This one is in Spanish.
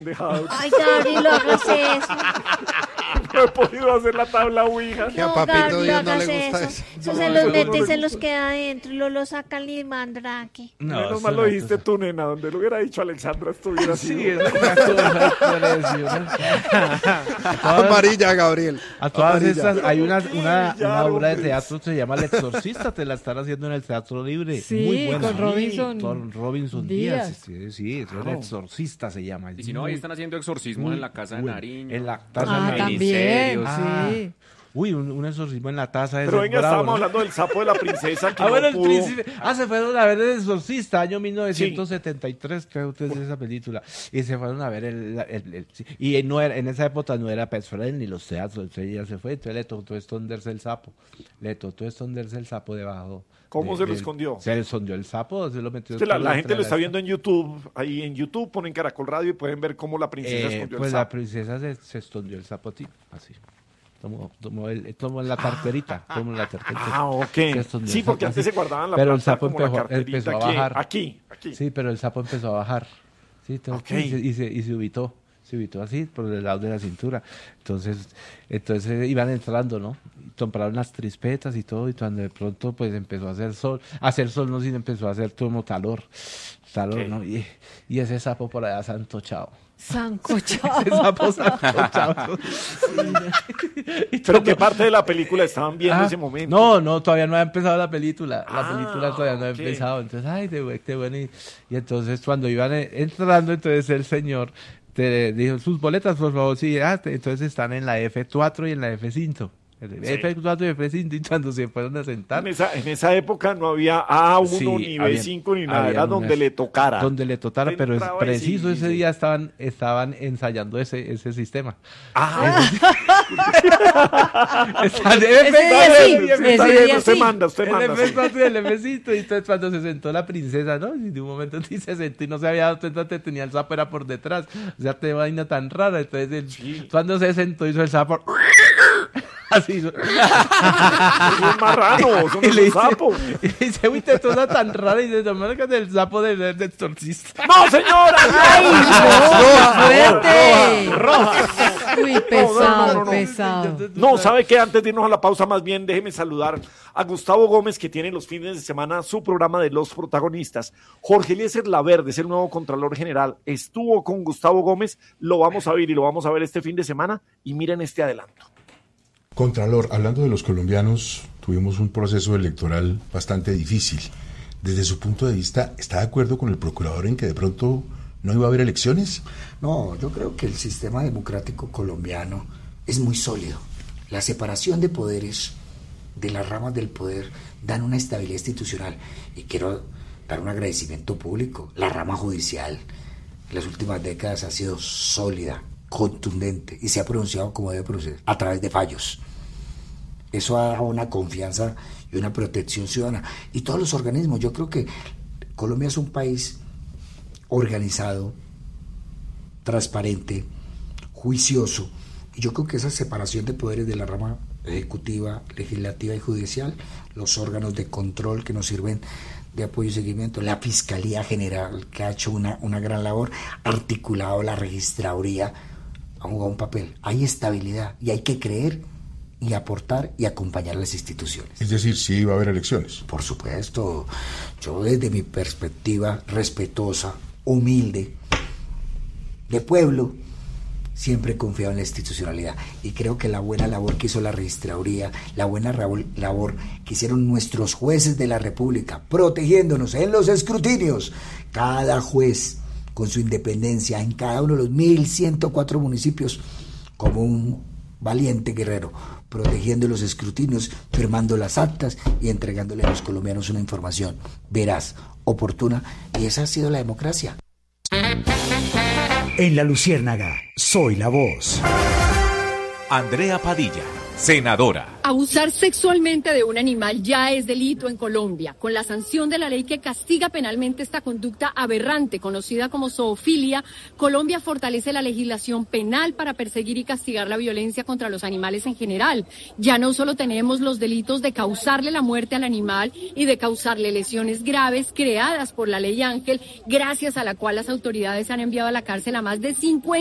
Dejado. Ay, Gabriel, no hagas eso. No he podido hacer la tabla Ouija. Que a No, Papito Gabriel, no Dios no hagas le gusta eso. eso. Eso No, se eso los no mete y le se los gusta. queda adentro y lo sacan y mandrake. Menos mal lo dijiste tú, nena. Donde lo hubiera dicho Alexandra estuviera así. Sí, es una cosa Amarilla, Gabriel. A todas Amarilla. estas hay una Brillaron, obra de pues. teatro que se llama El Exorcista, te la están haciendo en el Teatro Libre. Sí, muy buena. con Robinson Con Robinson Díaz. Díaz. Sí, es El Exorcista se llama. Y si no, ahí están haciendo exorcismos en la casa de Uy, Nariño. En la taza Ah, de también, Ministerios. sí. Uy, un exorcismo en la taza. Pero venga, estábamos hablando del sapo de la princesa que bueno, no el pudo. príncipe. Se fueron a ver El Exorcista, año 1973, creo que es esa película. Y se fueron a ver y no era, en esa época no era Pet Friend ni los teatros, entonces ya se fue, entonces le tocó esconderse el sapo. Le tocó esconderse el sapo debajo. ¿Cómo se lo escondió? Se le escondió el sapo, se lo metió. Es que la por gente lo está entre viendo en YouTube. Ahí en YouTube ponen Caracol Radio y pueden ver cómo la princesa escondió pues el la sapo. princesa se escondió el sapo, así. Tomó la carterita. Tomó la carterita. Ah, ok. Se escondió Sí, el porque sapo, antes así. se guardaban la Pero el plata sapo como la carterita empezó a aquí, bajar. Aquí. Sí, pero el sapo empezó a bajar. Sí, Ok. y se ubicó. Se ubicó así, por el lado de la cintura. Entonces iban entrando, ¿no? Y compraron las trispetas y todo, y cuando de pronto pues empezó a hacer sol no, sino empezó a hacer como calor, Ok. ¿no? Y ese sapo por allá santochado. Sancochado. Ese sapo santochado. Pero ¿qué parte de la película estaban viendo en ese momento? No, todavía no ha empezado la película. La película todavía no ha ok. empezado. Entonces, ay, qué bueno. Y entonces cuando iban entrando, entonces el señor te dijo, sus boletas, por favor, sí. Entonces están en la F4 y en la F5. F4 y F5, y cuando se fueron a sentar. En esa época no había A1 Sí, ni B5 ni nada, habían era donde unas- le tocara. Donde le tocara, pero es Entraba y preciso sí, ese sí. día estaban ensayando ese sistema. Ah, Están en Ese día F4 sí, y F5. ese está bien, día usted sí. manda, usted El manda. sí. F4 y el F5, y entonces cuando se sentó la princesa, ¿no? Y de un momento sí se sentó y no se había dado cuenta que tenía el sapo era por detrás. O sea, te vaina tan rara. Entonces cuando se sentó hizo el sapo. Así hizo. Es un marrano, eso no Y es le un dice, sapo. y dice, uy, te toda tan rara. Y dice, no me del sapo del exorcista. ¡No, señora! ¡Ay, no! ¡Fuerte! ¡Roja! Uy, No, pesado, no. pesado. No, ¿sabe qué? Antes de irnos a la pausa, más bien déjeme saludar a Gustavo Gómez, que tiene los fines de semana su programa de Los Protagonistas. Jorge Eliezer Laverde es el nuevo Contralor General. Estuvo con Gustavo Gómez, lo vamos a ver y lo vamos a ver este fin de semana. Y miren este adelanto. Contralor, hablando de los colombianos, tuvimos un proceso electoral bastante difícil. Desde su punto de vista, ¿está de acuerdo con el procurador en que de pronto no iba a haber elecciones? No, yo creo que el sistema democrático colombiano es muy sólido. La separación de poderes, de las ramas del poder, dan una estabilidad institucional. Y quiero dar un agradecimiento público. La rama judicial en las últimas décadas ha sido sólida, contundente, y se ha pronunciado como debe pronunciar, a través de fallos. Eso ha dado una confianza y una protección ciudadana. Y todos los organismos, yo creo que Colombia es un país organizado, transparente, juicioso, y yo creo que esa separación de poderes de la rama ejecutiva, legislativa y judicial, los órganos de control que nos sirven de apoyo y seguimiento, la Fiscalía General, que ha hecho una gran labor, articulado la registraduría, ha jugado un papel. Hay estabilidad y hay que creer y aportar y acompañar a las instituciones. Es decir, sí iba a haber elecciones. Por supuesto, yo desde mi perspectiva respetuosa, humilde, de pueblo, siempre he confiado en la institucionalidad y creo que la buena labor que hizo la registraduría, la buena labor que hicieron nuestros jueces de la República, protegiéndonos en los escrutinios, cada juez con su independencia en cada uno de los 1.104 municipios, como un valiente guerrero, protegiendo los escrutinios, firmando las actas y entregándole a los colombianos una información veraz, oportuna, y esa ha sido la democracia. En La Luciérnaga, soy la voz. Andrea Padilla. senadora. Abusar sexualmente de un animal ya es delito en Colombia, con la sanción de la ley que castiga penalmente esta conducta aberrante, conocida como zoofilia. Colombia fortalece la legislación penal para perseguir y castigar la violencia contra los animales en general. Ya no solo tenemos los delitos de causarle la muerte al animal y de causarle lesiones graves creadas por la ley Ángel, gracias a la cual las autoridades han enviado a la cárcel a más de 50